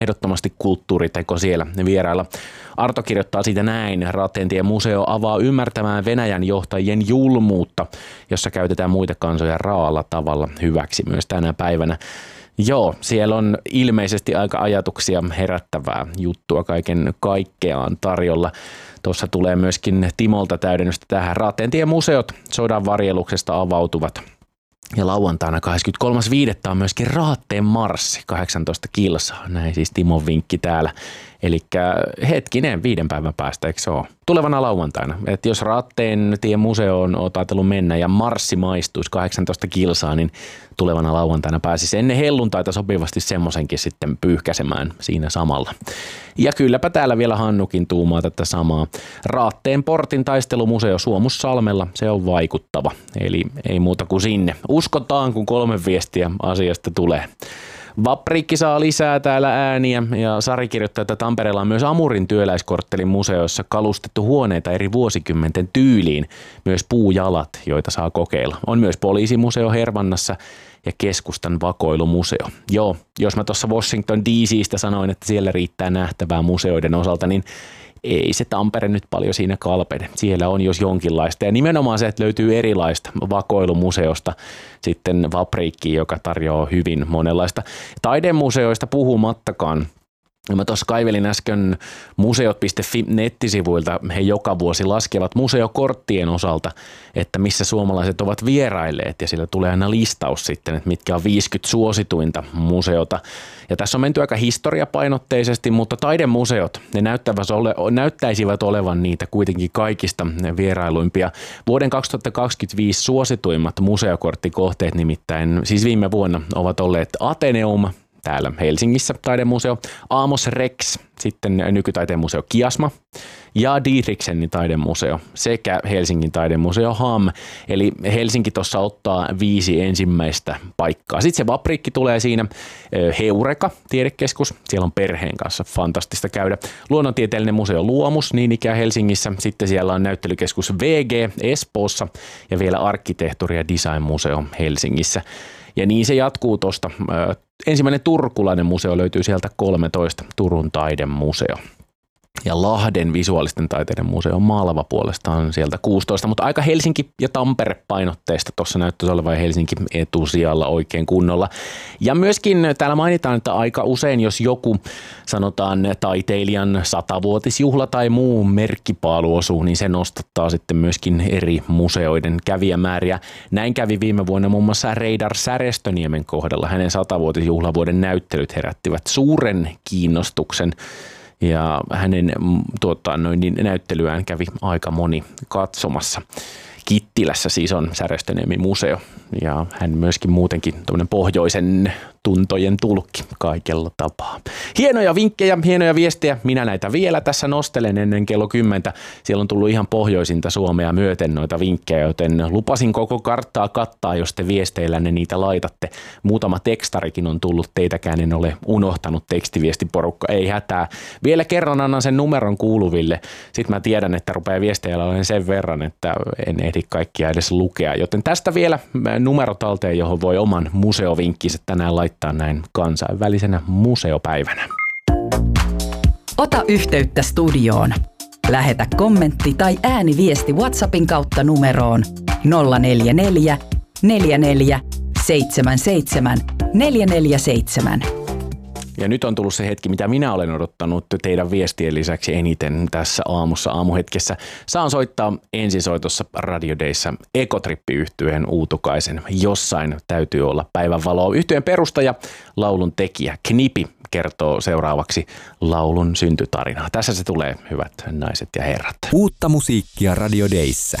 ehdottomasti kulttuuriteko siellä vierailla. Arto kirjoittaa siitä näin: Raatteentien museo avaa ymmärtämään Venäjän johtajien julmuutta, jossa käytetään muita kansoja raalla tavalla hyväksi myös tänä päivänä. Joo, siellä on ilmeisesti aika ajatuksia herättävää juttua kaiken kaikkeaan tarjolla. Tuossa tulee myöskin Timolta täydennystä tähän. Raatteentien museot sodan varjeluksesta avautuvat. Ja lauantaina 23.5. on myöskin Raatteen marssi, 18 kilsaa. Näin siis Timon vinkki täällä. Eli hetkinen, 5 päivän päästä, eikö se ole? Tulevana lauantaina. Että jos Raatteentie museoon olet ajatellut mennä ja marssi maistuisi 18 kilsaa, niin tulevana lauantaina pääsisi ennen helluntaita sopivasti semmoisenkin sitten pyyhkäsemään siinä samalla. Ja kylläpä täällä vielä Hannukin tuumaa tätä samaa. Raatteen portin taistelumuseo Suomussalmella, se on vaikuttava. Eli ei muuta kuin sinne. Uskotaan, kun 3 viestiä asiasta tulee. Vapriikki saa lisää täällä ääniä ja Sari kirjoittaa, että Tampereella on myös Amurin työläiskorttelin museoissa kalustettu huoneita eri vuosikymmenten tyyliin, myös puujalat, joita saa kokeilla. On myös poliisimuseo Hervannassa ja keskustan vakoilumuseo. Joo, jos mä tuossa Washington DC:stä sanoin, että siellä riittää nähtävää museoiden osalta, niin ei se Tampere nyt paljon siinä kalpene. Siellä on jos jonkinlaista ja nimenomaan se, että löytyy erilaista vakoilumuseosta sitten Vapriikkiin, joka tarjoaa hyvin monenlaista. Taidemuseoista puhumattakaan. Mä tuossa kaivelin äsken museot.fi nettisivuilta, he joka vuosi laskevat museokorttien osalta, että missä suomalaiset ovat vierailleet ja sillä tulee aina listaus sitten, että mitkä on 50 suosituinta museota. Ja tässä on menty aika historiapainotteisesti, mutta taidemuseot, ne näyttäisivät olevan niitä kuitenkin kaikista vierailuimpia. Vuoden 2025 suosituimmat museokorttikohteet nimittäin, siis viime vuonna ovat olleet Ateneum, täällä Helsingissä taidemuseo, Amos Rex, sitten nykytaiteen museo Kiasma ja Dietrichsenin taidemuseo sekä Helsingin taidemuseo HAM. Eli Helsinki tuossa ottaa 5 ensimmäistä paikkaa. Sitten se Vapriikki tulee siinä, Heureka tiedekeskus, siellä on perheen kanssa fantastista käydä. Luonnontieteellinen museo Luomus, niin ikään Helsingissä. Sitten siellä on näyttelykeskus VG Espoossa ja vielä arkkitehtuuri- ja designmuseo Helsingissä. Ja niin se jatkuu tuosta. Ensimmäinen turkulainen museo löytyy sieltä 13, Turun taidemuseo. Ja Lahden visuaalisten taiteiden museo Malva puolestaan sieltä 16, mutta aika Helsinki- ja Tampere-painotteista tuossa näyttäisi olevan Helsinki etusijalla oikein kunnolla. Ja myöskin täällä mainitaan, että aika usein, jos joku sanotaan taiteilijan 100-vuotisjuhla tai muu merkkipaalu osuu, niin se nostattaa sitten myöskin eri museoiden kävijämääriä. Näin kävi viime vuonna muun muassa Reidar Särestöniemen kohdalla. Hänen 100-vuotisjuhlavuoden näyttelyt herättivät suuren kiinnostuksen. Ja hänen näyttelyään kävi aika moni katsomassa. Kittilässä siis on Särestöniemen museo ja hän myöskin muutenkin tämmöinen pohjoisen tuntojen tulkki kaikella tapaa. Hienoja vinkkejä, hienoja viestejä. Minä näitä vielä tässä nostelen ennen kello 10. Siellä on tullut ihan pohjoisinta Suomea myöten noita vinkkejä, joten lupasin koko karttaa kattaa, jos te viesteillänne niitä laitatte. Muutama tekstarikin on tullut, teitäkään en ole unohtanut, tekstiviestiporukka, ei hätää. Vielä kerran annan sen numeron kuuluville. Sitten mä tiedän, että rupeaa viesteillä olen sen verran, että en ehdi kaikkia edes lukea. Joten tästä vielä numero talteen, johon voi oman museovinkkinsä tänään laittaa näin kansainvälisenä museopäivänä. Ota yhteyttä studioon. Lähetä kommentti tai ääniviesti WhatsAppin kautta numeroon 044 44 77 447. Ja nyt on tullut se hetki, mitä minä olen odottanut teidän viestien lisäksi eniten tässä aamussa aamuhetkessä. Saan soittaa ensisoitossa Radio Dayssä Ekotrippi-yhtyeen Uutukaisen. Jossain täytyy olla päivänvaloa. Yhtyeen perustaja, laulun tekijä Knipi kertoo seuraavaksi laulun syntytarinaa. Tässä se tulee, hyvät naiset ja herrat. Uutta musiikkia Radio Dayssä.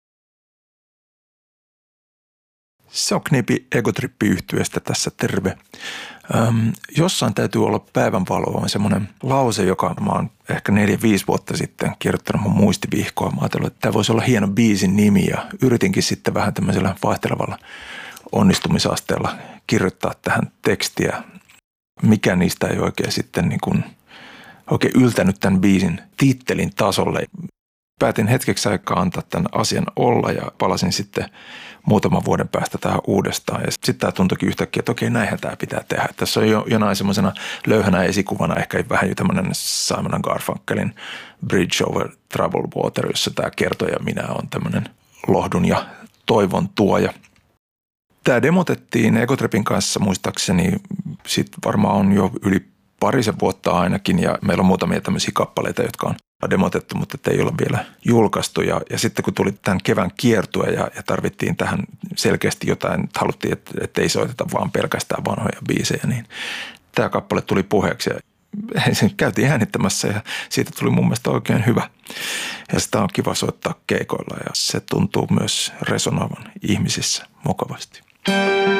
Se on Knipi Ekotrippi-yhtyeestä tässä, terve. Jossain täytyy olla päivänvaloa, on semmoinen lause, joka mä oon ehkä 4-5 vuotta sitten kirjoittanut mun muistivihkoon. Mä ajattelin, että tämä voisi olla hieno biisin nimi ja yritinkin sitten vähän tämmöisellä vaihtelevalla onnistumisasteella kirjoittaa tähän tekstiä. Mikä niistä ei oikein sitten niin kuin oikein yltänyt tämän biisin tittelin tasolle. Päätin hetkeksi aikaa antaa tämän asian olla ja palasin sitten muutaman vuoden päästä tähän uudestaan. Ja sitten tämä tuntuikin yhtäkkiä, että okei, näinhän tämä pitää tehdä. Tässä on jonain semmoisena löyhänä esikuvana ehkä vähän tämmöinen Simon & Garfunkelin Bridge over Troubled Water, jossa tämä kertoja minä on tämmöinen lohdun ja toivon tuoja. Tämä demotettiin Egotripin kanssa muistaakseni sitten varmaan on jo yli parisen vuotta ainakin ja meillä on muutamia tämmöisiä kappaleita, jotka on demotettu, mutta ei olla vielä julkaistu. Ja sitten kun tuli tämän kevään kiertue ja tarvittiin tähän selkeästi jotain, että haluttiin, että ei soiteta vaan pelkästään vanhoja biisejä, niin tämä kappale tuli puheeksi ja käytiin äänittämässä ja siitä tuli mun mielestä oikein hyvä. Ja sitä on kiva soittaa keikoilla ja se tuntuu myös resonoivan ihmisissä mukavasti.